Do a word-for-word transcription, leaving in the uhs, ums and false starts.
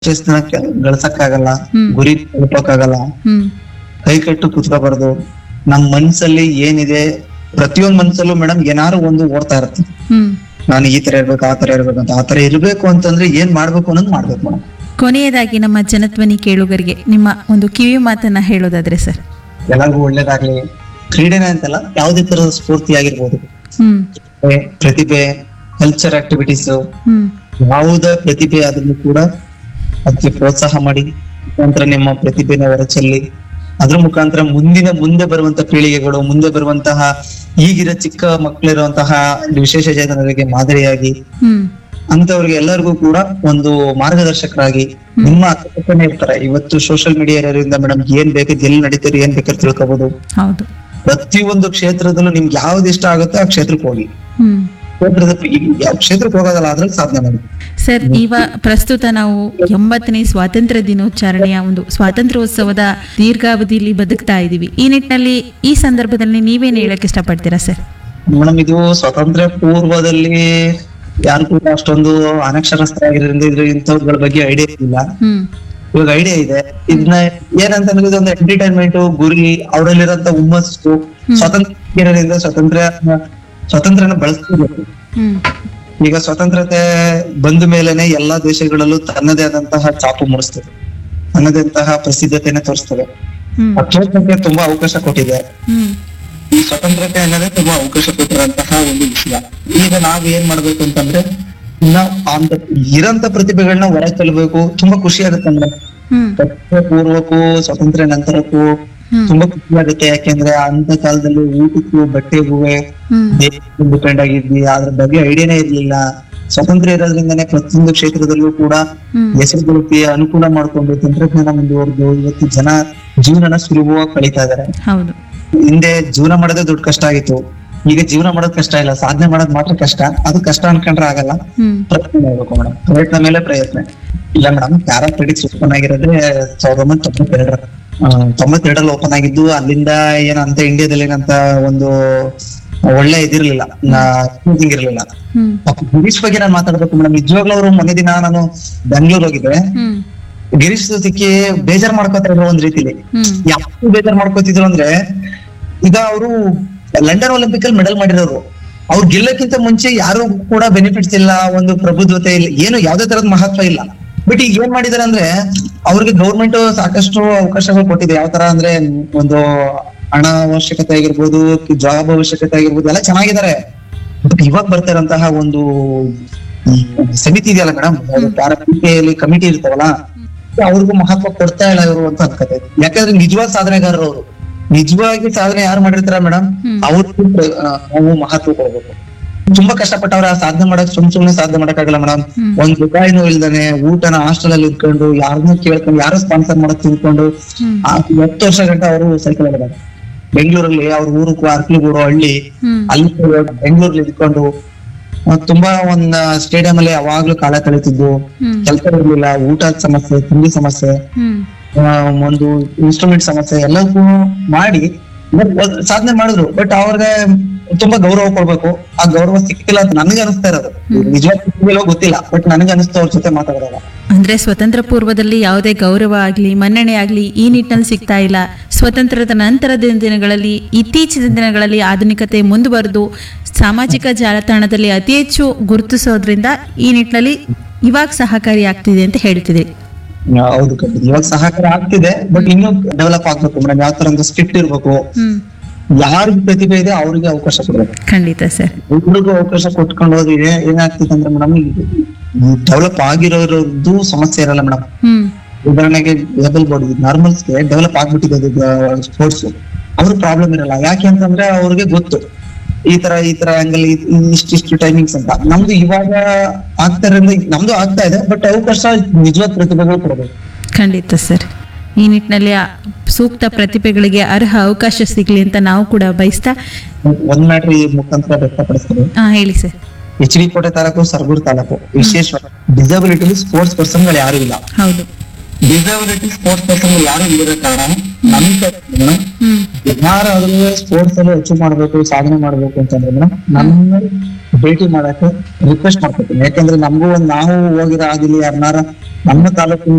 ಯಶಸ್ಸನ್ನ ಗಳಿಸಕ್ಕಾಗಲ್ಲ, ಹ್ಮ್. ಗುರಿ ತಲುಪಕ್ಕಾಗಲ್ಲ, ಹ್ಮ್ ಕೈ ಕಟ್ಟು ಕುತ್ಕೋಬಾರ್ದು. ನಮ್ ಮನ್ಸಲ್ಲಿ ಏನಿದೆ ಪ್ರತಿಯೊಂದ್ ಮನ್ಸಲ್ಲೂ ಮೇಡಮ್ ಏನಾರು ಒಂದು ಓಡ್ತಾ ಇರುತ್ತೆ. ಹ್ಮ್ ನಾನು ಈ ತರ ಇರ್ಬೇಕು, ಆ ತರ ಇರ್ಬೇಕು ಅಂತ. ಆ ತರ ಇರ್ಬೇಕು ಅಂತಂದ್ರೆ ಏನ್ ಮಾಡ್ಬೇಕು ಅನ್ನೋದು ಮಾಡ್ಬೇಕು ಮೇಡಮ್. ಕೊನೆಯದಾಗಿ ನಮ್ಮ ಜನಧ್ವನಿ ಕೇಳುಗರಿಗೆ ನಿಮ್ಮ ಒಂದು ಕಿವಿ ಮಾತನ್ನ ಹೇಳೋದಾದ್ರೆ ಸರ್. ಎಲ್ಲರಿಗೂ ಒಳ್ಳೇದಾಗ್ಲಿ. ಕ್ರೀಡೆನೇ ಅಂತಲ್ಲ, ಯಾವುದೇ ತರದ ಸ್ಫೂರ್ತಿ ಆಗಿರ್ಬೋದು, ಹ್ಮ್ ಪ್ರತಿಭೆ, ಕಲ್ಚರ್ ಆಕ್ಟಿವಿಟೀಸ್, ಹ್ಮ್ ಯಾವುದೇ ಪ್ರತಿಭೆ ಆದ್ರೂ ಕೂಡ ಅದಕ್ಕೆ ಪ್ರೋತ್ಸಾಹ ಮಾಡಿ, ಮುಖಾಂತರ ನಿಮ್ಮ ಪ್ರತಿಭೆನ ಹೊರಚೆಲ್ಲಿ ಅದ್ರ ಮುಖಾಂತರ ಮುಂದಿನ ಮುಂದೆ ಬರುವಂತ ಪೀಳಿಗೆಗಳು, ಮುಂದೆ ಬರುವಂತಹ ಈಗಿರೋ ಚಿಕ್ಕ ಮಕ್ಕಳಿರುವಂತಹ ವಿಶೇಷ ಚೇತನರಿಗೆ ಮಾದರಿಯಾಗಿ ಹ್ಮ್ ಅಂತವ್ರಿಗೆ ಎಲ್ಲರಿಗೂ ಕೂಡ ಒಂದು ಮಾರ್ಗದರ್ಶಕರಾಗಿ ನಿಮ್ಮ ಅಕ್ಕಪಕ್ಕನೇ ಇರ್ತಾರೆ. ಇವತ್ತು ಸೋಷಿಯಲ್ ಮೀಡಿಯಾ ಇರೋದ್ರಿಂದ ಮೇಡಮ್ ಏನ್ ಬೇಕಿದ್ ಎಲ್ಲಿ ನಡೀತಾರೆ ಏನ್ ಬೇಕಾದ್ರೆ ತಿಳ್ಕೊಬಹುದು. ಹೌದು. ಪ್ರತಿಯೊಂದು ಕ್ಷೇತ್ರದಲ್ಲೂ ನಿಮ್ಗೆ ಯಾವ್ದು ಇಷ್ಟ ಆಗುತ್ತೋ ಆ ಕ್ಷೇತ್ರಕ್ಕೆ ಹೋಗಿ. ಹ್ಮ್ ಕ್ಷೇತ್ರದ ಯಾವ ಕ್ಷೇತ್ರಕ್ಕೆ ಹೋಗೋದಲ್ಲ ಅದ್ರಲ್ಲಿ ಸಾಧನೆ ಮಾಡಿ. ಸರ್, ಈಗ ಪ್ರಸ್ತುತ ನಾವು ಎಂಬತ್ತನೇ ಸ್ವಾತಂತ್ರ್ಯ ದಿನಾಚರಣೆಯ ಒಂದು ಸ್ವಾತಂತ್ರ್ಯೋತ್ಸವದ ದೀರ್ಘಾವಧಿಯಲ್ಲಿ ಬದುಕ್ತಾ ಇದೀವಿ. ಈ ನಿಟ್ಟಿನಲ್ಲಿ ಈ ಸಂದರ್ಭದಲ್ಲಿ ನೀವೇನ್ ಹೇಳಕ್ ಇಷ್ಟಪಡ್ತೀರಾ ಸರ್? ಮೇಡಮ್, ಇದು ಸ್ವಾತಂತ್ರ್ಯ ಪೂರ್ವದಲ್ಲಿ ಯಾರು ಕೂಡ ಅಷ್ಟೊಂದು ಅನಕ್ಷರಸ್ಥರಾಗಿರೋದ್ರಿಂದ ಇದ್ರ ಇಂಥವ್ಗಳ ಬಗ್ಗೆ ಐಡಿಯಾ ಇಲ್ಲ. ಹ್ಮ್ ಇವಾಗ ಐಡಿಯಾ ಇದೆ. ಇದನ್ನ ಏನಂತಂದ್ರೆ ಇದೊಂದು ಎಂಟರ್ಟೈನ್ಮೆಂಟ್, ಗುರಿ, ಅವರಲ್ಲಿರೋಂತ ಹುಮ್ಮಸ್ಸು, ಸ್ವಾತಂತ್ರ್ಯ ಇರೋದ್ರಿಂದ ಸ್ವಾತಂತ್ರ್ಯ ಸ್ವಾತಂತ್ರ್ಯನ ಬಳಸ್ಕೋಬೇಕು. ಹ್ಮ್ ಈಗ ಸ್ವತಂತ್ರತೆ ಬಂದ ಮೇಲೆನೆ ಎಲ್ಲಾ ದೇಶಗಳಲ್ಲೂ ತನ್ನದೇ ಆದಂತಹ ಚಾಪು ಮೂಡಿಸ್ತದೆ, ತನ್ನದಂತಹ ಪ್ರಸಿದ್ಧತೆನ ತೋರಿಸ್ತದೆ. ಹ್ಮ್ ಆ ಕ್ಷೇತ್ರಕ್ಕೆ ತುಂಬಾ ಅವಕಾಶ ಕೊಟ್ಟಿದೆ. ಹ್ಮ್ ಈ ಸ್ವತಂತ್ರತೆ ಅನ್ನೋದೇ ತುಂಬಾ ಅವಕಾಶ ಕೊಟ್ಟಿರುವಂತಹ ಒಂದು ವಿಷಯ. ಈಗ ನಾವ್ ಏನ್ ಮಾಡ್ಬೇಕು ಅಂತಂದ್ರೆ ನಾವ್ ಅಂತ ಇರಂತ ಪ್ರತಿಭೆಗಳನ್ನ ಹೊರ ಚೆಲ್ಲಬೇಕು. ತುಂಬಾ ಖುಷಿ ಆಗುತ್ತೆ ಮೇಡಮ್. ಹ್ಮ್ ಸ್ವತಂತ್ರ ಪೂರ್ವಕ್ಕೂ ಸ್ವಾತಂತ್ರ್ಯ ನಂತರಕ್ಕೂ ಹ್ಮ್ ತುಂಬಾ ಖುಷಿ ಆಗುತ್ತೆ. ಯಾಕೆಂದ್ರೆ ಅಂತ ಕಾಲದಲ್ಲಿ ಊಟಕ್ಕೂ ಬಟ್ಟೆಗೂ ಹ್ಮ್ ಡಿಪೆಂಡ್ ಆಗಿದ್ವಿ, ಅದ್ರ ಬಗ್ಗೆ ಐಡಿಯಾನೇ ಇರ್ಲಿಲ್ಲ. ಸ್ವಾತಂತ್ರ್ಯ ಇರೋದ್ರಿಂದಾನೇ ಪ್ರತಿಯೊಂದು ಕ್ಷೇತ್ರದಲ್ಲೂ ಕೂಡ ಹ್ಮ್ ಹೆಸರುಗಳಿಗೆ ಅನುಕೂಲ ಮಾಡ್ಕೊಂಡು ತಂತ್ರಜ್ಞಾನ ಮುಂದುವರೆದು ಇವತ್ತು ಜನ ಜೀವನನ ಸುಲಭವಾಗಿ ಕಳೀತಾ ಇದಾರೆ. ಹೌದು. ಹಿಂದೆ ಜೀವನ ಮಾಡೋದೇ ದೊಡ್ಡ ಕಷ್ಟ ಆಗಿತ್ತು. ಈಗ ಜೀವನ ಮಾಡೋದ್ ಕಷ್ಟ ಇಲ್ಲ, ಸಾಧನೆ ಮಾಡೋದ್ ಮಾತ್ರ ಕಷ್ಟ. ಅದು ಕಷ್ಟ ಅನ್ಕೊಂಡ್ರೆ ಆಗಲ್ಲ, ಹ್ಮ್ ಪ್ರಯತ್ನ ಮಾಡ್ಬೇಕು ಮೇಡಮ್. ಪ್ರಯತ್ನ ಮೇಲೆ ಪ್ರಯತ್ನ ಇಲ್ಲ ಮೇಡಮ್. ಪ್ಯಾರಾಥ್ಲೆಟಿಕ್ಸ್ ಓಪನ್ ಆಗಿರೋದೇ ಸಾವಿರದ ಒಂಬೈನೂರ ತೊಂಬತ್ತೆರಡರ ತೊಂಬತ್ತೆರಡರಲ್ಲಿ ಓಪನ್ ಆಗಿದ್ದು. ಅಲ್ಲಿಂದ ಏನಂತ ಇಂಡಿಯಾದಲ್ಲಿ ಏನಂತ ಒಂದು ಒಳ್ಳೆ ಇದಿರ್ಲಿಲ್ಲ, ಇರ್ಲಿಲ್ಲ. ಹ್ಮ್ ಗಿರೀಶ್ ಬಗ್ಗೆ ನಾನು ಮಾತಾಡ್ಬೇಕು ಮೇಡಮ್. ನಿಜವಾಗ್ಲೂ ಅವರು ಮೊನ್ನೆ ದಿನ ನಾನು ಬೆಂಗಳೂರು ಹೋಗಿದ್ದೆ. ಹ್ಮ್ ಗಿರೀಶ್ ಸಿಕ್ಕಿ ಬೇಜಾರ್ ಮಾಡ್ಕೋತಾ ಇದ್ರು ಒಂದ್ ರೀತಿಲಿ. ಹ್ಮ್ ಯಾವ ಬೇಜಾರ್ ಮಾಡ್ಕೋತಿದ್ರು ಅಂದ್ರೆ, ಈಗ ಅವರು ಲಂಡನ್ ಒಲಿಂಪಿಕ್ ಅಲ್ಲಿ ಮೆಡಲ್ ಮಾಡಿರೋರು. ಅವ್ರು ಗೆಲ್ಲಕ್ಕಿಂತ ಮುಂಚೆ ಯಾರು ಕೂಡ ಬೆನಿಫಿಟ್ಸ್ ಇಲ್ಲ, ಒಂದು ಪ್ರಬುದ್ಧತೆ ಇಲ್ಲ, ಏನು ಯಾವ್ದೇ ತರದ ಮಹತ್ವ ಇಲ್ಲ. ಬಟ್ ಈಗ ಏನ್ ಮಾಡಿದಾರೆ ಅಂದ್ರೆ, ಅವ್ರಿಗೆ ಗೌರ್ಮೆಂಟ್ ಸಾಕಷ್ಟು ಅವಕಾಶಗಳು ಕೊಟ್ಟಿದೆ. ಯಾವ ತರ ಅಂದ್ರೆ, ಒಂದು ಹಣ ಅವಶ್ಯಕತೆ ಆಗಿರ್ಬೋದು, ಜಾಬ್ ಅವಶ್ಯಕತೆ ಆಗಿರ್ಬೋದು, ಎಲ್ಲ ಚೆನ್ನಾಗಿದ್ದಾರೆ. ಬಟ್ ಇವಾಗ ಬರ್ತಾ ಇರೋಂತಹ ಒಂದು ಈ ಸಮಿತಿ ಇದೆಯಲ್ಲ ಮೇಡಮ್, ಪ್ಯಾರಾಪಿಯಲ್ಲಿ ಕಮಿಟಿ ಇರ್ತಾವಲ್ಲ, ಅವ್ರಿಗೂ ಮಹತ್ವ ಕೊಡ್ತಾ ಇಲ್ಲ ಇವರು ಅಂತ ಅನ್ಕತೆ. ಯಾಕಂದ್ರೆ ನಿಜವಾದ ಸಾಧನೆಗಾರರು ಅವರು. ನಿಜವಾಗಿ ಸಾಧನೆ ಯಾರು ಮಾಡಿರ್ತಾರ ಮೇಡಮ್, ಅವ್ರಿಗೂ ನಾವು ಮಹತ್ವ ಕೊಡ್ಬೇಕು. ತುಂಬಾ ಕಷ್ಟಪಟ್ಟವ್ರ ಸಾಧನೆ ಮಾಡಕ್ ಸುಮ್ ಸುಮ್ನೆ ಸಾಧನೆ ಮಾಡಕ್ಕಾಗಲ್ಲ ಮೇಡಮ್. ಒಂದ್ ರೂಪಾಯಿನೂ ಇಲ್ದಾನೆ ಊಟನ ಹಾಸ್ಟೆಲ್ ಅಲ್ಲಿ ಇಟ್ಕೊಂಡು, ಯಾರನ್ನೂ ಕೇಳ್ಕೊಂಡು, ಯಾರು ಸ್ಪಾನ್ಸರ್ ಮಾಡಕ್ ತಿಳ್ಕೊಂಡು ಹತ್ತು ವರ್ಷ ಗಂಟ ಅವರು ಸೈಕಲ್ ಆಗಿದ್ದಾರೆ. ಬೆಂಗಳೂರಲ್ಲಿ ಅವ್ರ ಊರು ಅರ್ಕಲಗೂಡು ಹಳ್ಳಿ, ಅಲ್ಲಿ ಬೆಂಗಳೂರಲ್ಲಿ ಇದ್ಕೊಂಡು ತುಂಬಾ ಒಂದ್ ಸ್ಟೇಡಿಯಂ ಅಲ್ಲಿ ಯಾವಾಗ್ಲೂ ಕಾಲ ಕಳೀತಿದ್ದು. ಕೆಲಸ ಇರ್ಲಿಲ್ಲ, ಊಟದ ಸಮಸ್ಯೆ, ತಿಂಡಿ ಸಮಸ್ಯೆ, ಒಂದು ಇನ್ಸ್ಟ್ರೂಮೆಂಟ್ ಸಮಸ್ಯೆ ಎಲ್ಲಕ್ಕೂ ಮಾಡಿ ಸಾಧನೆ ಮಾಡಿದ್ರು. ಬಟ್ ಅವ್ರಿಗೆ ತುಂಬಾ ಗೌರವ ಕೊಡ್ಬೇಕು. ಆ ಗೌರವ ಸಿಕ್ಕಿಲ್ಲ ಅಂತ ನನಗೆ ಅನಿಸ್ತಾ ಇರೋದು. ನಿಜವಾಗ್ಲೂ ಗೊತ್ತಿಲ್ಲ, ಬಟ್ ನನಗೆ ಅನಿಸ್ತಾ ಅವ್ರ ಜೊತೆ ಮಾತಾಡೋದಾಗ. ಅಂದ್ರೆ ಸ್ವತಂತ್ರ ಪೂರ್ವದಲ್ಲಿ ಯಾವುದೇ ಗೌರವ ಆಗ್ಲಿ ಮನ್ನಣೆ ಆಗ್ಲಿ ಈ ನಿಟ್ಟಿನಲ್ಲಿ ಸಿಗ್ತಾ ಇಲ್ಲ. ಸ್ವತಂತ್ರದ ನಂತರದ ದಿನಗಳಲ್ಲಿ, ಇತ್ತೀಚಿನ ದಿನಗಳಲ್ಲಿ ಆಧುನಿಕತೆ ಮುಂದುವರೆದು ಸಾಮಾಜಿಕ ಜಾಲತಾಣದಲ್ಲಿ ಅತಿ ಹೆಚ್ಚು ಗುರುತಿಸೋದ್ರಿಂದ ಈ ನಿಟ್ಟಿನಲ್ಲಿ ಇವಾಗ ಸಹಕಾರಿ ಆಗ್ತಿದೆ ಅಂತ ಹೇಳ್ತಿದೆ. ಹೌದು, ಇವಾಗ ಸಹಕಾರ ಆಗ್ತಿದೆ, ಬಟ್ ಇನ್ನೂ ಡೆವಲಪ್ ಆಗ್ಬೇಕು ಮೇಡಮ್. ಯಾವ ತರ ಒಂದು ಸ್ಟ್ರಿಕ್ಟ್ ಇರ್ಬೇಕು. ಹ್ಮ್ ಯಾರಿಗೆ ಪ್ರತಿಭೆ ಇದೆ ಅವ್ರಿಗೆ ಅವಕಾಶ ಕೊಡ್ಬೇಕು. ಖಂಡಿತ ಸರ್. ಒಬ್ರಿಗೂ ಅವಕಾಶ ಕೊಟ್ಕೊಂಡು ಹೋದ್ರೆ ಏನಾಗ್ತಿದೆ ಅಂದ್ರೆ ಮೇಡಮ್, ಡೆವಲಪ್ ಆಗಿರೋದು ಸಮಸ್ಯೆ ಇರಲ್ಲ ಮೇಡಮ್. ಹ್ಮ್ ಉದಾಹರಣೆಗೆ ಏಬಲ್ ಬಾಡಿ ನಾರ್ಮಲ್ಸ್ಗೆ ಡೆವಲಪ್ ಆಗ್ಬಿಟ್ಟಿದೆ ಸ್ಪೋರ್ಟ್ಸ್, ಅವ್ರ ಪ್ರಾಬ್ಲಮ್ ಇರಲ್ಲ. ಯಾಕೆ ಅಂತಂದ್ರೆ ಅವ್ರಿಗೆ ಗೊತ್ತು ಈ ತರ ಈ ತರ ಆಂಗಲ್ ಇಷ್ಟಿಷ್ಟು ಟೈಮಿಂಗ್ಸ್ ಅಂತ. ನಮ್ದು ಇವಾಗ ಆಗ್ತಾ ಇರೋದ್ರಿಂದ ನಮ್ದು ಆಗ್ತಾ ಇದೆ, ಬಟ್ ಅವಕಾಶ ನಿಜವಾದ ಪ್ರತಿಭೆಗಳು ಕೊಡಬೇಕು. ಖಂಡಿತ ಸರ್. ಈ ನಿಟ್ಟಿನಲ್ಲಿ ಆ ಸೂಕ್ತ ಪ್ರತಿಭೆಗಳಿಗೆ ಅರ್ಹ ಅವಕಾಶ ಸಿಗ್ಲಿ ಅಂತ ನಾವು ಕೂಡ ಬಯಸ್ತಾ ಒಂದ್ ಮ್ಯಾಟ್ರ್ ಈ ಮುಖಾಂತರ ವ್ಯಕ್ತಪಡಿಸ್ತಾರೆ. ಹಾ ಹೇಳಿ ಸರ್. ಎಚ್ ಡಿ ಕೋಟೆ ತಾಲೂಕು, ಸರಗೂರು ತಾಲೂಕು ವಿಶೇಷ ಡಿಸಬಿಲಿಟಿ ಸ್ಪೋರ್ಟ್ಸ್ ಪರ್ಸನ್ ಗಳು ಯಾರು ಇಲ್ಲ. ಹೌದು. ಡಿಸಬಿಲಿಟಿ ಸ್ಪೋರ್ಟ್ಸ್ ಪರ್ಸನ್ ಯಾರು ಇಲ್ಲದ ಕಾರಣ ನಮ್ಗೆ ಹ್ಮ್ ಯಾರಾದ್ರೂ ಸ್ಪೋರ್ಟ್ಸ್ ಅಲ್ಲಿ ಅಚೀವ್ ಮಾಡ್ಬೇಕು, ಸಾಧನೆ ಮಾಡ್ಬೇಕು ಅಂತಂದ್ರೆ ಮೇಡಮ್ ನಮ್ಮ ಭೇಟಿ ಮಾಡಕ್ಕೆ ರಿಕ್ವೆಸ್ಟ್ ಮಾಡ್ಕೊತೀನಿ. ಯಾಕಂದ್ರೆ ನಮಗೂ ಒಂದ್ ನಾವು ಹೋಗಿರೋ ಆಗಿಲ್ಲ, ಯಾರನ್ನಾರ ನಮ್ಮ ತಾಲೂಕಿನ